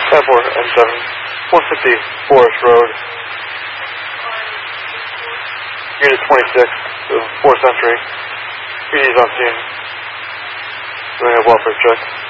10-4 and 7. 150 Forest Road. Unit 26, the 4th Century. PD's on scene. Doing a welfare check.